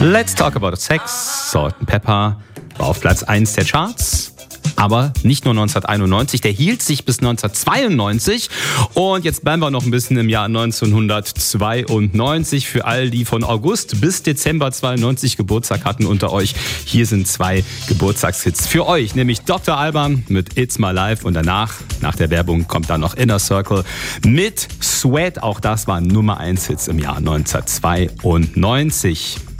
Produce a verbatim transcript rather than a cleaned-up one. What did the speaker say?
Let's Talk About Sex, Salt and Pepper, war auf Platz eins der Charts. Aber nicht nur neunzehnhunderteinundneunzig, der hielt sich bis neunzehnhundertzweiundneunzig. Und jetzt bleiben wir noch ein bisschen im Jahr neunzehnhundertzweiundneunzig. Für all die von August bis Dezember zweiundneunzig Geburtstag hatten unter euch. Hier sind zwei Geburtstagshits für euch, nämlich Doktor Alban mit It's My Life und danach, nach der Werbung, kommt dann noch Inner Circle mit Sweat. Auch das waren Nummer eins Hits im Jahr neunzehnhundertzweiundneunzig.